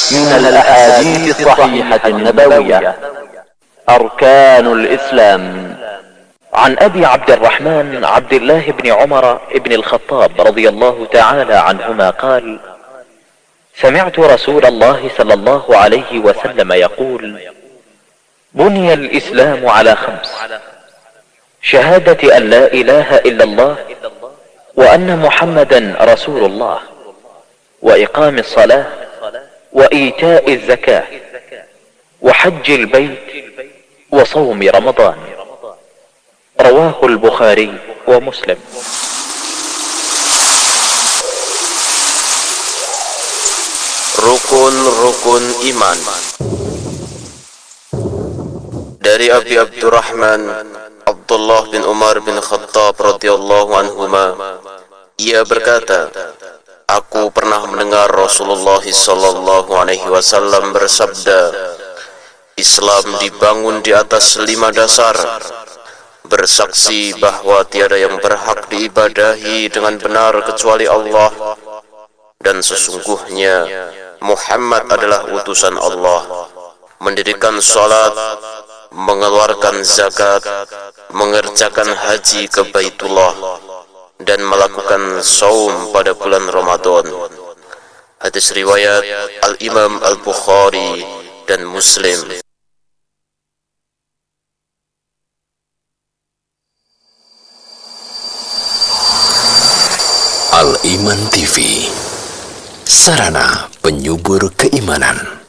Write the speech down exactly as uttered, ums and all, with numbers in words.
من الأحاديث الصحيحة النبوية. أركان الإسلام. عن أبي عبد الرحمن عبد الله بن عمر بن الخطاب رضي الله تعالى عنهما قال: سمعت رسول الله صلى الله عليه وسلم يقول: بني الإسلام على خمس: شهادة أن لا إله إلا الله وأن محمدا رسول الله، وإقام الصلاة، وإيتاء الزكاة، وحج البيت، وصوم رمضان. رواه البخاري ومسلم. Rukun-rukun iman. Dari Abi Abdurrahman Abdullah bin Umar bin Khattab radhiyallahu anhuma, ia berkata, aku pernah mendengar Rasulullah sallallahu alaihi wasallam bersabda, Islam dibangun di atas lima dasar: bersaksi bahwa tiada yang berhak diibadahi dengan benar kecuali Allah, dan sesungguhnya Muhammad adalah utusan Allah, mendirikan salat, mengeluarkan zakat, mengerjakan haji ke Baitullah, dan melakukan saum pada bulan Ramadan. Hadis riwayat Al-Imam Al-Bukhari dan Muslim. Al-Iman T V, sarana penyubur keimanan.